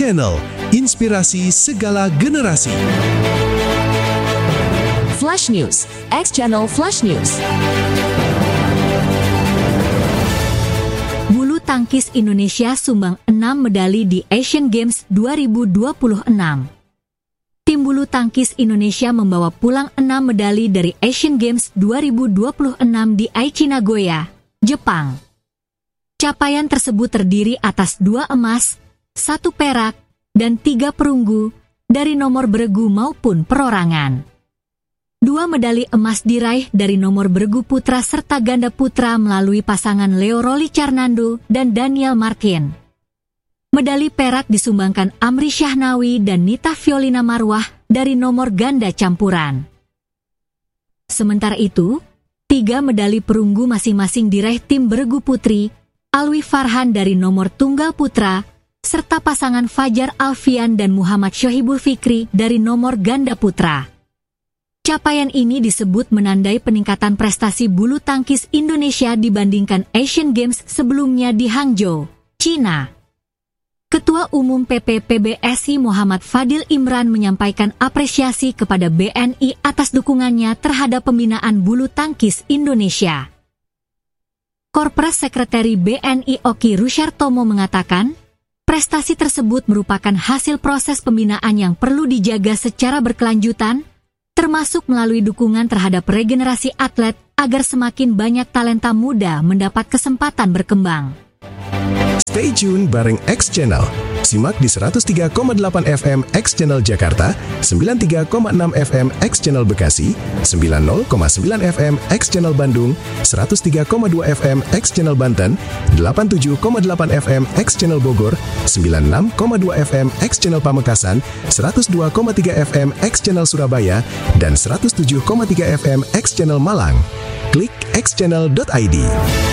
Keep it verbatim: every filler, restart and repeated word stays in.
Channel, inspirasi segala generasi. Flash News, X Channel Flash News. Bulu tangkis Indonesia sumbang enam medali di Asian Games dua ribu dua puluh enam. Tim bulu tangkis Indonesia membawa pulang enam medali dari Asian Games dua ribu dua puluh enam di Aichi Nagoya, Jepang. Capaian tersebut terdiri atas dua emas, satu perak, dan tiga perunggu dari nomor beregu maupun perorangan. Dua medali emas diraih dari nomor beregu putra serta ganda putra melalui pasangan Leo Roli Carnando dan Daniel Martin. Medali perak disumbangkan Amri Syahnawi dan Nita Violina Marwah dari nomor ganda campuran. Sementara itu, tiga medali perunggu masing-masing diraih tim beregu putri, Alwi Farhan dari nomor tunggal putra, serta pasangan Fajar Alfian dan Muhammad Shohibul Fikri dari nomor ganda putra. Capaian ini disebut menandai peningkatan prestasi bulu tangkis Indonesia dibandingkan Asian Games sebelumnya di Hangzhou, China. Ketua Umum P P P B S I Muhammad Fadil Imran menyampaikan apresiasi kepada B N I atas dukungannya terhadap pembinaan bulu tangkis Indonesia. Korpres Sekretari B N I Oki Rusyartomo mengatakan, prestasi tersebut merupakan hasil proses pembinaan yang perlu dijaga secara berkelanjutan, termasuk melalui dukungan terhadap regenerasi atlet agar semakin banyak talenta muda mendapat kesempatan berkembang. Stay tune bareng X Channel. Simak di seratus tiga koma delapan F M X Channel Jakarta, sembilan puluh tiga koma enam F M X Channel Bekasi, sembilan puluh koma sembilan F M X Channel Bandung, seratus tiga koma dua F M X Channel Banten, delapan puluh tujuh koma delapan F M X Channel Bogor, sembilan puluh enam koma dua F M X Channel Pamekasan, seratus dua koma tiga F M X Channel Surabaya, dan seratus tujuh koma tiga F M X Channel Malang. Klik x channel dot i d.